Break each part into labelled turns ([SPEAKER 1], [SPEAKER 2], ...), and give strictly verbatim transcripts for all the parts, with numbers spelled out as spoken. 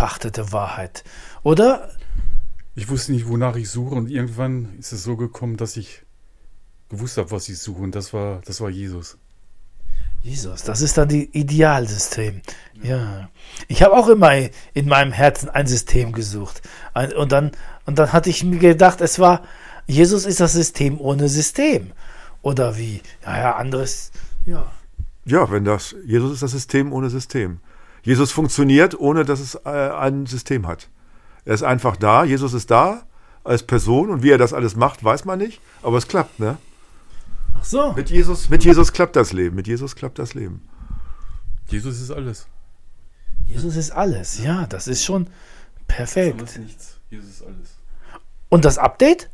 [SPEAKER 1] ausgepachtete Wahrheit, oder?
[SPEAKER 2] Ich wusste nicht, wonach ich suche, und irgendwann ist es so gekommen, dass ich gewusst habe, was ich suche, und das war, das war Jesus.
[SPEAKER 1] Jesus, das ist dann die Idealsystem. Ja. ja. Ich habe auch immer in meinem Herzen ein System gesucht. Und dann, und dann hatte ich mir gedacht, es war, Jesus ist das System ohne System. Oder wie? Ja, ja, anderes, ja.
[SPEAKER 3] Ja, wenn das, Jesus ist das System ohne System. Jesus funktioniert, ohne dass es äh, ein System hat. Er ist einfach da, Jesus ist da als Person, und wie er das alles macht, weiß man nicht, aber es klappt, ne?
[SPEAKER 1] Ach so.
[SPEAKER 3] Mit Jesus, mit Jesus klappt das Leben, mit Jesus klappt das Leben.
[SPEAKER 2] Jesus ist alles.
[SPEAKER 1] Jesus ist alles, ja, das ist schon perfekt.
[SPEAKER 2] Das ist nichts. Jesus ist alles.
[SPEAKER 1] Und das Update?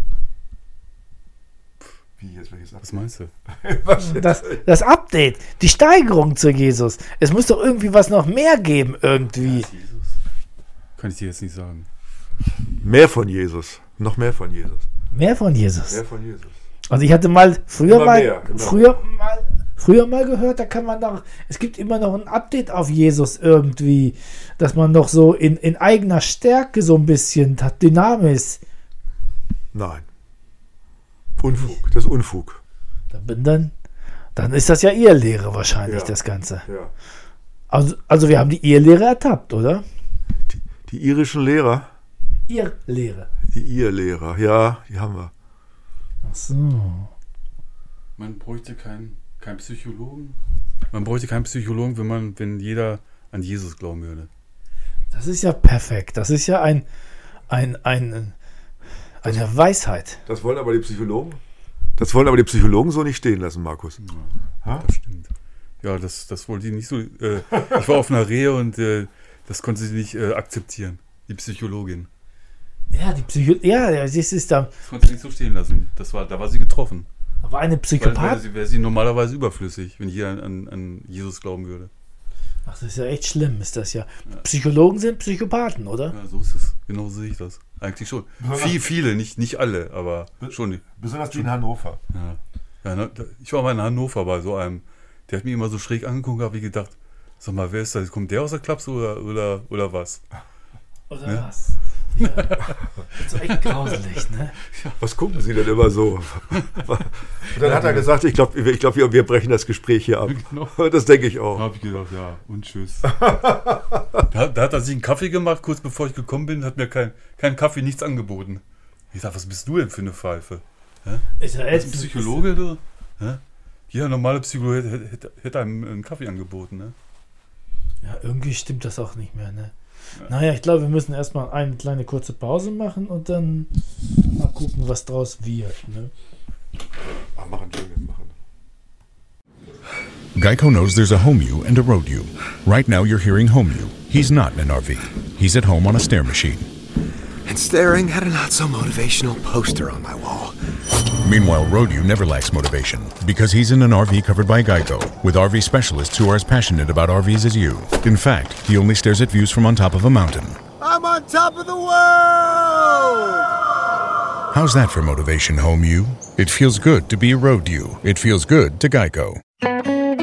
[SPEAKER 3] Wie jetzt, welches Update?
[SPEAKER 2] Was meinst du?
[SPEAKER 3] Was
[SPEAKER 1] das, das Update, die Steigerung zu Jesus. Es muss doch irgendwie was noch mehr geben, irgendwie.
[SPEAKER 2] Ja, Jesus. Kann ich dir jetzt nicht sagen.
[SPEAKER 3] Mehr von Jesus, noch mehr von Jesus.
[SPEAKER 1] Mehr von Jesus.
[SPEAKER 3] Mehr von Jesus.
[SPEAKER 1] Also ich hatte mal früher
[SPEAKER 3] Immer
[SPEAKER 1] mal,
[SPEAKER 3] mehr, genau.
[SPEAKER 1] früher mal, früher mal gehört, da kann man noch, es gibt immer noch ein Update auf Jesus irgendwie, dass man noch so in, in eigener Stärke so ein bisschen hat, Dynamis.
[SPEAKER 3] Nein. Unfug, das ist Unfug.
[SPEAKER 1] Dann, dann, dann ist das ja Irrlehre wahrscheinlich,
[SPEAKER 3] Ja.
[SPEAKER 1] das Ganze.
[SPEAKER 3] Ja.
[SPEAKER 1] Also, also wir haben die Irrlehre ertappt, oder?
[SPEAKER 3] Die, die irischen Lehrer,
[SPEAKER 1] Irrlehre.
[SPEAKER 3] die Irrlehrer, ja, die haben wir.
[SPEAKER 1] Ach so.
[SPEAKER 2] Man bräuchte keinen kein Psychologen. Man bräuchte keinen Psychologen, wenn man, wenn jeder an Jesus glauben würde.
[SPEAKER 1] Das ist ja perfekt. Das ist ja ein, ein, ein, eine Weisheit.
[SPEAKER 3] Das wollen aber die Psychologen. Das wollen aber die Psychologen so nicht stehen lassen, Markus.
[SPEAKER 2] Ja, das stimmt. Ja, das, das wollte ich nicht so. Äh, ich war auf einer Rehe, und äh, das konnte sie nicht äh, akzeptieren, die Psychologin.
[SPEAKER 1] Ja, die Psycho ja, das ist da.
[SPEAKER 2] Das konnte sie nicht so stehen lassen. Das war, da war sie getroffen.
[SPEAKER 1] Aber eine
[SPEAKER 2] Weil,
[SPEAKER 1] Psychopath.
[SPEAKER 2] weil sie, wäre sie normalerweise überflüssig, wenn jeder an, an Jesus glauben würde.
[SPEAKER 1] Ach, das ist ja echt schlimm, ist das ja. ja. Psychologen sind Psychopathen, oder?
[SPEAKER 2] Ja, so ist es. Genau so sehe ich das. Eigentlich schon. Viel, viele, nicht, nicht alle, aber schon.
[SPEAKER 3] Besonders die in Hannover.
[SPEAKER 2] Ja. Ja, ich war mal in Hannover bei so einem, der hat mich immer so schräg angeguckt, habe ich gedacht, sag mal, wer ist das? Kommt der aus der Klapse oder, oder, oder was?
[SPEAKER 1] Oder
[SPEAKER 2] ne?
[SPEAKER 1] was? Ja. Das ist echt grauselig, ne?
[SPEAKER 3] Was gucken Sie denn immer so? Und dann hat er gesagt, ich glaube, ich glaub, wir, wir brechen das Gespräch hier ab.
[SPEAKER 2] Genau.
[SPEAKER 3] Das denke ich auch.
[SPEAKER 2] Da habe ich gedacht, ja, und tschüss. da, da hat er sich einen Kaffee gemacht, kurz bevor ich gekommen bin, hat mir kein, kein Kaffee, nichts angeboten. Ich dachte, was bist du denn für eine Pfeife? Hä?
[SPEAKER 1] Ist er
[SPEAKER 2] Bist du ein Psychologe, du? Hä? Jeder normale Psychologe hätte, hätte, hätte einem einen Kaffee angeboten, ne?
[SPEAKER 1] Ja, irgendwie stimmt das auch nicht mehr, ne? Ja. Naja, ich glaube, wir müssen erstmal eine kleine kurze Pause machen und dann mal gucken, was draus wird, ne?
[SPEAKER 3] Ah, machen wir, machen.
[SPEAKER 4] Geico knows there's a home you and a road you. Right now you're hearing home you. He's not in an R V. He's at home on a stair machine.
[SPEAKER 5] And staring at a not-so-motivational poster on my wall.
[SPEAKER 4] Meanwhile, Road-U never lacks motivation because he's in an R V covered by Geico with R V specialists who are as passionate about R Vs as you. In fact, he only stares at views from on top of a mountain.
[SPEAKER 5] I'm on top of the world!
[SPEAKER 4] How's that for motivation, Home-U? It feels good to be Road-U. It feels good to Geico.